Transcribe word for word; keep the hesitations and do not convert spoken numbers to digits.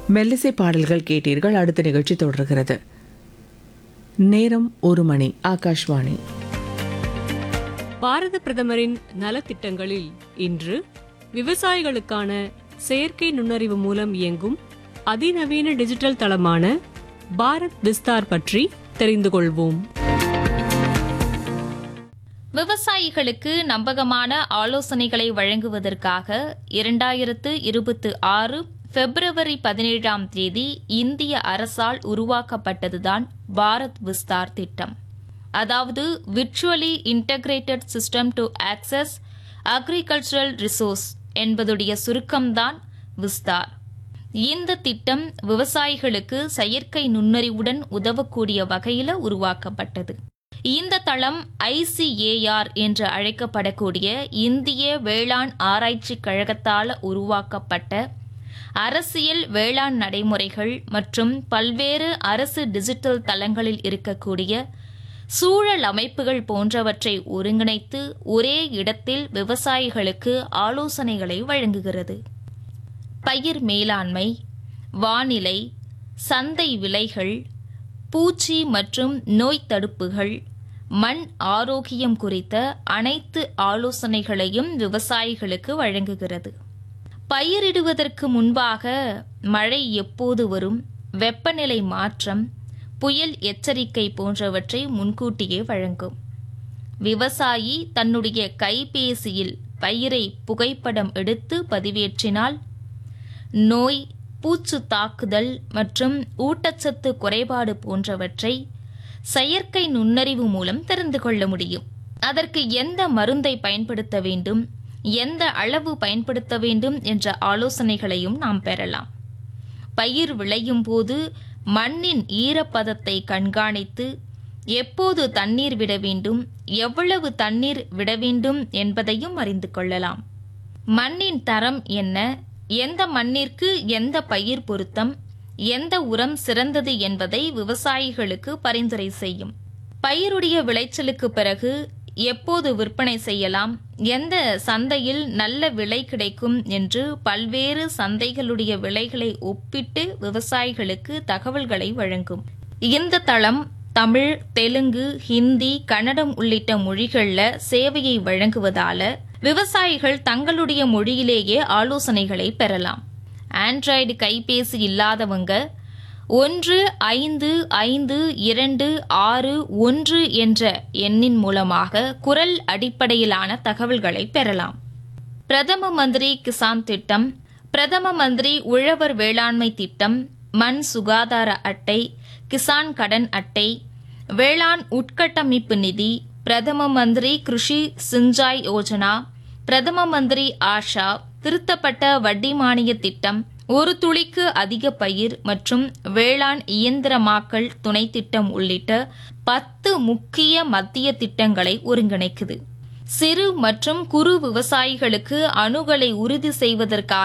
மெல்லிசை பாடல்கள் கேட்டீர்கள். அடுத்த நிகழ்ச்சி தொடர்கிறது. நேரம் ஒரு மணி. ஆகாஷ்வாணி. பாரத பிரதமரின் நலத்திட்டங்களில் இன்று விவசாயிகளுக்கான செயற்கை நுண்ணறிவு மூலம் இயங்கும் அதிநவீன டிஜிட்டல் தளமான பாரத் விஸ்தார் பற்றி தெரிந்து கொள்வோம். விவசாயிகளுக்கு நம்பகமான ஆலோசனைகளை வழங்குவதற்காக இரண்டாயிரத்து இருபத்தி ஆறு பிப்ரவரி பதினேழாம் தேதி இந்திய அரசால் உருவாக்கப்பட்டதுதான் பாரத் விஸ்தார் திட்டம். அதாவது virtually integrated system to access agricultural resource என்பதுடைய சுருக்கம்தான் Vistaar. இந்த திட்டம் விவசாயிகளுக்கு செயற்கை நுண்ணறிவுடன் உதவக்கூடிய வகையில் உருவாக்கப்பட்டது. இந்த தளம் ஐ சி ஏ ஆர் என்று அழைக்கப்படக்கூடிய இந்திய வேளாண் ஆராய்ச்சி கழகத்தால் உருவாக்கப்பட்ட அரசியல் வேளாண் நடைமுறைகள் மற்றும் பல்வேறு அரசு டிஜிட்டல் தளங்களில் இருக்கக்கூடிய சூழல் அமைப்புகள் போன்றவற்றை ஒருங்கிணைத்து ஒரே இடத்தில் விவசாயிகளுக்கு ஆலோசனைகளை வழங்குகிறது. பயிர் மேலாண்மை, வானிலை, சந்தை விலைகள், பூச்சி மற்றும் நோய் தடுப்புகள், மண் ஆரோக்கியம் குறித்த அனைத்து ஆலோசனைகளையும் விவசாயிகளுக்கு வழங்குகிறது. பயிரிடுவதற்கு முன்பாக மழை எப்போது வரும், வெப்பநிலை மாற்றம், புயல் எச்சரிக்கை போன்றவற்றை முன்கூட்டியே வழங்கும். விவசாயி தன்னுடைய கைபேசியில் பயிரை புகைப்படம் எடுத்து பதிவேற்றினால் நோய், பூச்சு தாக்குதல் மற்றும் ஊட்டச்சத்து குறைபாடு போன்றவற்றை செயற்கை நுண்ணறிவு மூலம் தெரிந்து கொள்ள முடியும். அதற்கு எந்த மருந்தை பயன்படுத்த வேண்டும், எந்த அளவு பயன்படுத்த வேண்டும் என்ற ஆலோசனைகளையும் நாம் பெறலாம். பயிர் விளையும் போது மண்ணின் ஈரப்பதத்தை கண்காணித்து எப்போது தண்ணீர் விட வேண்டும், எவ்வளவு தண்ணீர் விட வேண்டும் என்பதையும் அறிந்து கொள்ளலாம். மண்ணின் தரம் என்ன, எந்த மண்ணிற்கு எந்த பயிர் பொருத்தம், எந்த உரம் சிறந்தது என்பதை விவசாயிகளுக்கு பரிந்துரை செய்யும். பயிருடைய விளைச்சலுக்கு பிறகு எப்போது விற்பனை செய்யலாம், எந்த சந்தையில் நல்ல விலை கிடைக்கும் என்று பல்வேறு சந்தைகளுடைய விலைகளை ஒப்பிட்டு விவசாயிகளுக்கு தகவல்களை வழங்கும். இந்த தளம் தமிழ், தெலுங்கு, ஹிந்தி, கன்னடம் உள்ளிட்ட மொழிகளில் சேவையை வழங்குவதால விவசாயிகள் தங்களுடைய மொழியிலேயே ஆலோசனைகளை பெறலாம். ஆண்ட்ராய்டு கைபேசி இல்லாதவங்க ஒன்று ஐந்து ஐந்து இரண்டு ஆறு ஒன்று என்ற எண்ணின் மூலமாக குரல் அடிப்படையிலான தகவல்களை பெறலாம். பிரதம மந்திரி கிசான் திட்டம், பிரதம மந்திரி உழவர் வேளாண்மை திட்டம், மண் சுகாதார அட்டை, கிசான் கடன் அட்டை, வேளாண் உட்கட்டமைப்பு நிதி, பிரதம மந்திரி கிருஷி சிஞ்சாய் யோஜனா, பிரதம மந்திரி ஆஷா, திருத்தப்பட்ட வட்டி மானிய திட்டம், ஒரு துளிக்கு அதிக பயிர் மற்றும் வேளாண் இயந்திரமாக்கல் துணை திட்டம் உள்ளிட்ட பத்து முக்கிய மத்திய திட்டங்களை ஒருங்கிணைக்குது. சிறு மற்றும் குறு விவசாயிகளுக்கு அணுகலை உறுதி செய்வதற்காக